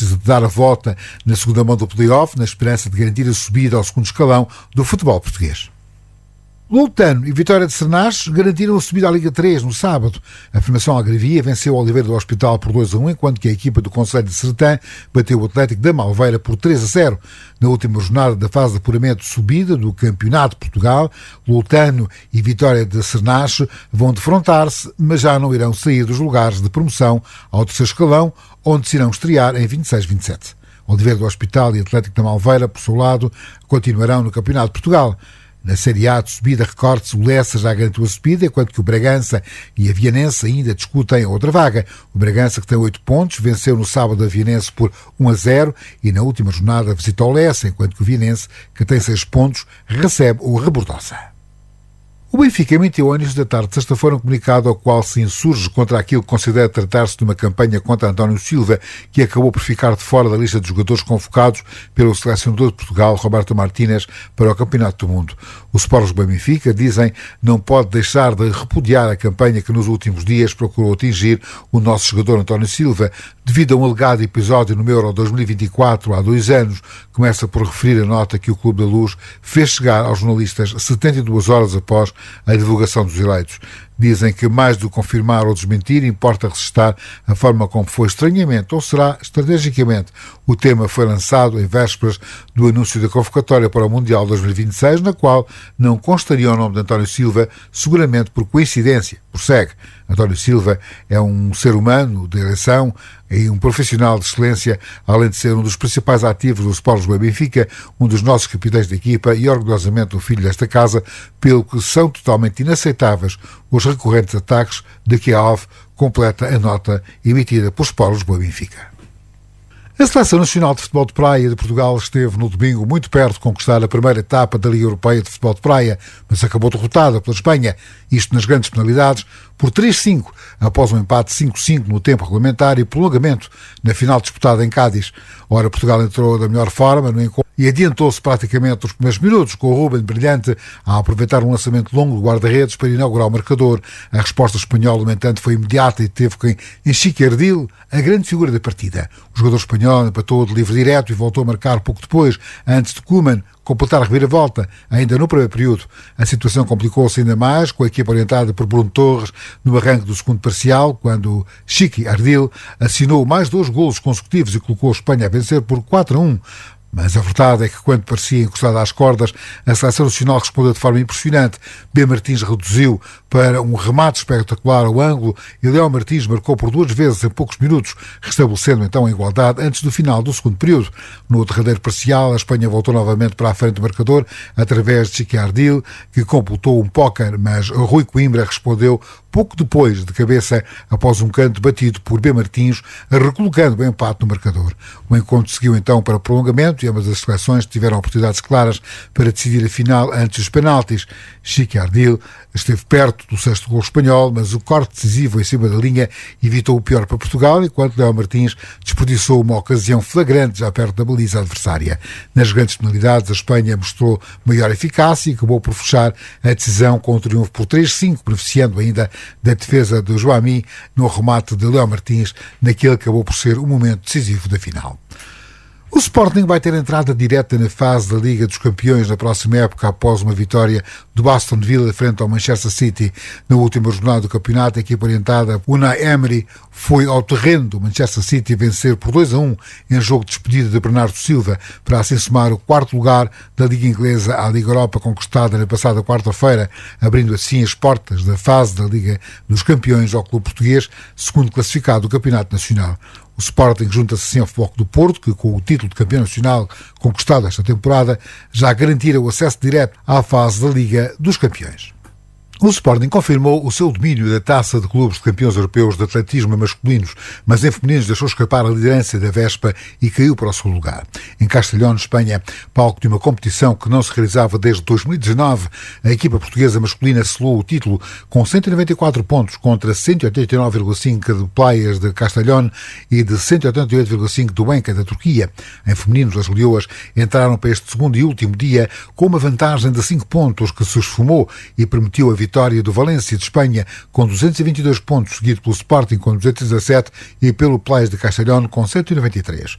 precisa de dar a volta na segunda mão do play-off, na esperança de garantir a subida ao segundo escalão do futebol português. Loutano e Vitória de Sernaches garantiram a subida à Liga 3 no sábado. A formação algarvia venceu o Oliveira do Hospital por 2-1, enquanto que a equipa do Conselho de Sertã bateu o Atlético da Malveira por 3-0. Na última jornada da fase de apuramento de subida do Campeonato de Portugal, Loutano e Vitória de Sernaches vão defrontar-se, mas já não irão sair dos lugares de promoção ao terceiro escalão, onde se irão estrear em 26-27. Oliveira do Hospital e Atlético da Malveira, por seu lado, continuarão no Campeonato de Portugal. Na Série A de subida, recorde-se, o Lessa já garantiu a subida, enquanto que o Bragança e a Vianense ainda discutem a outra vaga. O Bragança, que tem 8 pontos, venceu no sábado a Vianense por 1-0 e na última jornada visitou o Lessa, enquanto que o Vianense, que tem 6 pontos, recebe o Rebordosa. O Benfica emitiu ao início da tarde de sexta-feira um comunicado ao qual se insurge contra aquilo que considera tratar-se de uma campanha contra António Silva, que acabou por ficar de fora da lista de jogadores convocados pelo selecionador de Portugal, Roberto Martínez, para o Campeonato do Mundo. Os sporos do Benfica, dizem, não pode deixar de repudiar a campanha que nos últimos dias procurou atingir o nosso jogador António Silva, devido a um alegado episódio no Euro 2024, há 2 anos. Começa por referir a nota que o Clube da Luz fez chegar aos jornalistas 72 horas após a divulgação dos eleitos. Dizem que, mais do que confirmar ou desmentir, importa resistar a forma como foi estranhamente, ou será estrategicamente. O tema foi lançado em vésperas do anúncio da convocatória para o Mundial 2026, na qual não constaria o nome de António Silva, seguramente por coincidência. Prossegue. António Silva é um ser humano de eleição e um profissional de excelência, além de ser um dos principais ativos do Sport Lisboa e Benfica, um dos nossos capitães da equipa e orgulhosamente um filho desta casa, pelo que são totalmente inaceitáveis os recorrentes ataques de que a ALV completa a nota emitida por Sport Lisboa e Benfica. A Seleção Nacional de Futebol de Praia de Portugal esteve no domingo muito perto de conquistar a primeira etapa da Liga Europeia de Futebol de Praia, mas acabou derrotada pela Espanha, isto nas grandes penalidades, por 3-5, após um empate 5-5 no tempo regulamentar e prolongamento na final disputada em Cádiz. Ora, Portugal entrou da melhor forma no encontro e adiantou-se praticamente nos primeiros minutos, com o Ruben brilhante a aproveitar um lançamento longo do guarda-redes para inaugurar o marcador. A resposta espanhola, no entanto, foi imediata e teve quem Enrique Ardil, a grande figura da partida. O jogador espanhol empatou de livre direto e voltou a marcar pouco depois, antes de Koeman completar a reviravolta, ainda no primeiro período. A situação complicou-se ainda mais, com a equipa orientada por Bruno Torres no arranque do segundo parcial, quando Chiqui Ardil assinou mais 2 golos consecutivos e colocou a Espanha a vencer por 4-1. Mas a verdade é que, quando parecia encostada às cordas, a Seleção Nacional respondeu de forma impressionante. B. Martins reduziu para um remate espetacular ao ângulo e Léo Martins marcou por 2 vezes em poucos minutos, restabelecendo então a igualdade antes do final do segundo período. No derradeiro parcial, a Espanha voltou novamente para a frente do marcador através de Chiqui Ardil, que completou um póquer, mas Rui Coimbra respondeu pouco depois de cabeça após um canto batido por B. Martins, recolocando o empate no marcador. O encontro seguiu então para o prolongamento e ambas as seleções tiveram oportunidades claras para decidir a final antes dos penaltis. Chiqui Ardil esteve perto do 6º golo espanhol, mas o corte decisivo em cima da linha evitou o pior para Portugal, enquanto Léo Martins desperdiçou uma ocasião flagrante já perto da baliza adversária. Nas grandes penalidades, a Espanha mostrou maior eficácia e acabou por fechar a decisão com um triunfo por 3-5, beneficiando ainda da defesa de Joami no remate de Léo Martins, naquele que acabou por ser o momento decisivo da final. O Sporting vai ter entrada direta na fase da Liga dos Campeões na próxima época após uma vitória do Aston Villa frente ao Manchester City. Na última jornada do campeonato, a equipa orientada Unai Emery foi ao terreno do Manchester City vencer por 2-1 em jogo de despedida de Bernardo Silva, para assim somar o 4º lugar da Liga Inglesa à Liga Europa conquistada na passada quarta-feira, abrindo assim as portas da fase da Liga dos Campeões ao clube português, segundo classificado do Campeonato Nacional. O Sporting junta-se assim ao Futebol Clube do Porto, que com o título de campeão nacional conquistado esta temporada já garantira o acesso direto à fase da Liga dos Campeões. O Sporting confirmou o seu domínio da Taça de Clubes de Campeões Europeus de Atletismo masculinos, mas em femininos deixou escapar a liderança da Vespa e caiu para o segundo lugar. Em Castellón, Espanha, palco de uma competição que não se realizava desde 2019, a equipa portuguesa masculina selou o título com 194 pontos contra 189,5 de Playas de Castellón e de 188,5 do Benca da Turquia. Em femininos, as leoas entraram para este segundo e último dia com uma vantagem de 5 pontos que se esfumou e permitiu a vitória do Valência de Espanha com 222 pontos, seguido pelo Sporting com 217 e pelo Playas de Castellón com 193.